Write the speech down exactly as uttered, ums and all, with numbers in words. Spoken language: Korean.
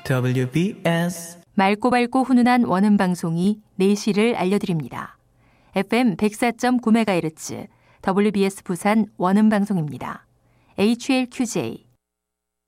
더블유비에스 맑고 밝고 훈훈한 원음방송이 네 시를 알려드립니다. 에프엠 백사 점 구 메가헤르츠 더블유비에스 부산 원음방송입니다. 에이치엘큐제이